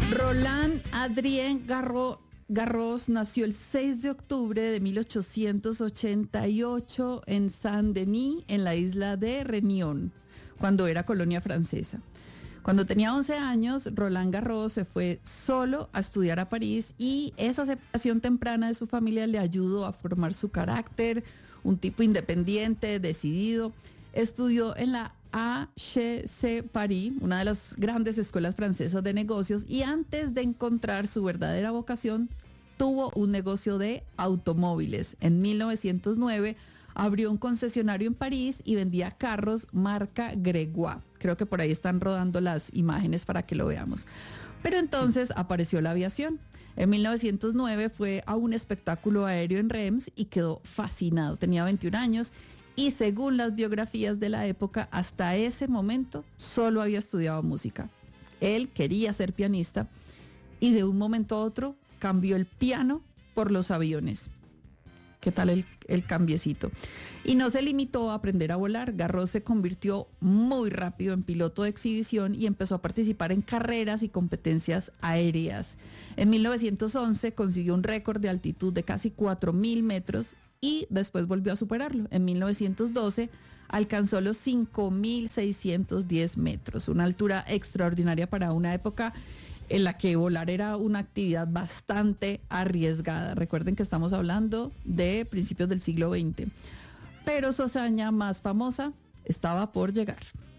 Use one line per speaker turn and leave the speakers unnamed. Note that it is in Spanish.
Roland Adrien Garros nació el 6 de octubre de 1888 en Saint-Denis, en la isla de Réunion, cuando era colonia francesa. Cuando tenía 11 años, Roland Garros se fue solo a estudiar a París y esa aceptación temprana de su familia le ayudó a formar su carácter, un tipo independiente, decidido. Estudió en la HEC Paris, una de las grandes escuelas francesas de negocios, y antes de encontrar su verdadera vocación, tuvo un negocio de automóviles. En 1909 abrió un concesionario en París y vendía carros marca Gregoire. Creo que por ahí están rodando las imágenes para que lo veamos. Pero entonces apareció la aviación. En 1909 fue a un espectáculo aéreo en Reims y quedó fascinado. Tenía 21 años y según las biografías de la época, hasta ese momento solo había estudiado música. Él quería ser pianista y de un momento a otro cambió el piano por los aviones. ¿Qué tal el cambiecito? Y no se limitó a aprender a volar. Garros se convirtió muy rápido en piloto de exhibición y empezó a participar en carreras y competencias aéreas. En 1911 consiguió un récord de altitud de casi 4.000 metros y después volvió a superarlo. En 1912 alcanzó los 5.610 metros, una altura extraordinaria para una época en la que volar era una actividad bastante arriesgada. Recuerden que estamos hablando de principios del siglo XX. Pero su hazaña más famosa estaba por llegar.